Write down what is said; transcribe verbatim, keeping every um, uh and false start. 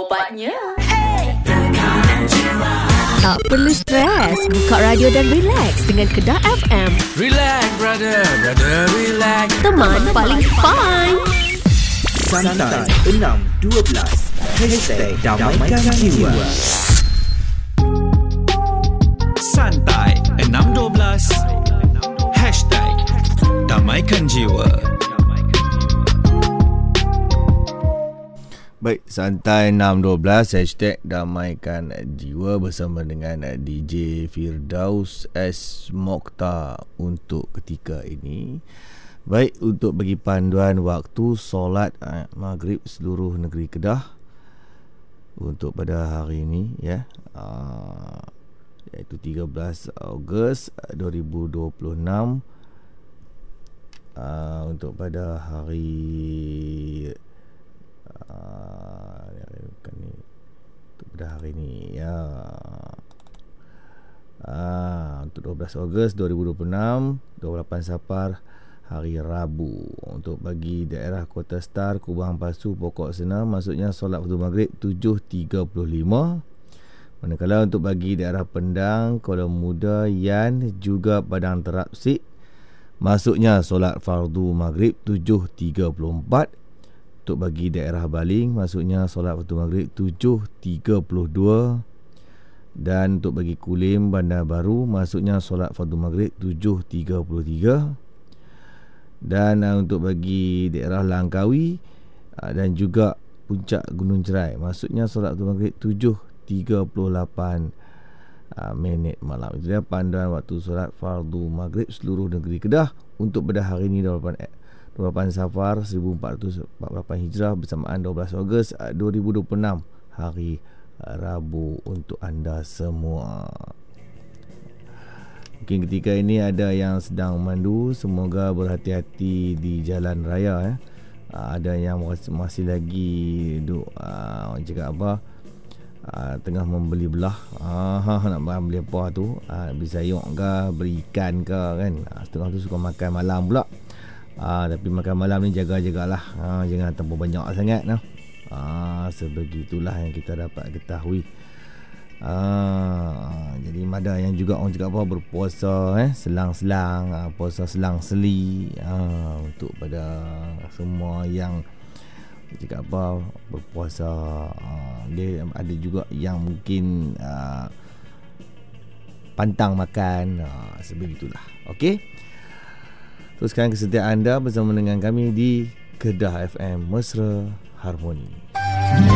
obatnya. Tak perlu stres, buka radio dan relax dengan Kedah F M. Relax brother, brother relax. Teman paling fine. Santai enam dua belas Hashtag Damaikan Jiwa. Santai enam dua belas Hashtag Damaikan Jiwa. Baik, Santai enam dua belas Hashtag Damaikan Jiwa bersama dengan D J Firdaus S. Mokhtar untuk ketika ini. Baik, untuk bagi panduan waktu solat eh, Maghrib seluruh negeri Kedah untuk pada hari ini, ya, uh, iaitu tiga belas Ogos dua ribu dua puluh enam, uh, untuk pada hari uh, bukan ni, untuk pada hari ini, ya, uh, untuk dua belas Ogos dua ribu dua puluh enam, dua puluh lapan Safar, hari Rabu. Untuk bagi daerah Kota Star, Kubang Pasu, Pokok Senang, maksudnya solat fardu maghrib tujuh tiga puluh lima. Manakala untuk bagi daerah Pendang, Kuala Muda, Yan, juga Padang Terapsik, maksudnya solat fardu maghrib tujuh tiga puluh empat. Untuk bagi daerah Baling, maksudnya solat fardu maghrib tujuh tiga puluh dua. Dan untuk bagi Kulim, Bandar Baru, maksudnya solat fardu maghrib tujuh tiga puluh tiga. Dan uh, untuk bagi daerah Langkawi uh, dan juga Puncak Gunung Cerai, maksudnya solat fardu maghrib tujuh tiga puluh lapan uh, minit malam. Itu dia panduan waktu solat fardu maghrib seluruh negeri Kedah untuk pada hari ini dua puluh lapan Safar seribu empat ratus empat puluh lapan Hijrah bersamaan dua belas Ogos uh, dua ribu dua puluh enam, hari uh, Rabu untuk anda semua. Mungkin ketika ini ada yang sedang memandu, semoga berhati-hati di jalan raya, eh. Uh, ada yang masih, masih lagi duk uh, orang cakap apa, uh, tengah membeli belah, uh, nak beli apa tu, uh, beli sayur ke, beli ikan ke, kan. Uh, setengah tu suka makan malam pula. Uh, tapi makan malam ni jaga-jagalah, uh, jangan terlalu banyak sangat, nah. Uh, sebegitulah yang kita dapat ketahui. Ah, jadi ada yang juga orang cakap apa, berpuasa eh selang-selang, ah, puasa selang-seli, ah, untuk pada semua yang cakap apa berpuasa, ah, dia ada juga yang mungkin ah, pantang makan, ah, sebegitulah. Okey. Teruskan kesetiaan anda bersama dengan kami di Kedah F M, Mesra Harmoni.